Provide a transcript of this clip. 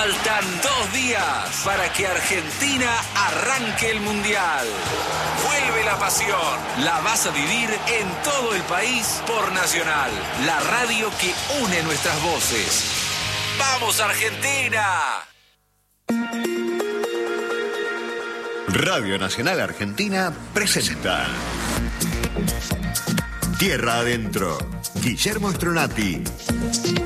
Faltan 2 días para que Argentina arranque el Mundial. Vuelve la pasión. La vas a vivir en todo el país por Nacional, la radio que une nuestras voces. ¡Vamos, Argentina! Radio Nacional Argentina presenta Tierra Adentro. Guillermo Stronati.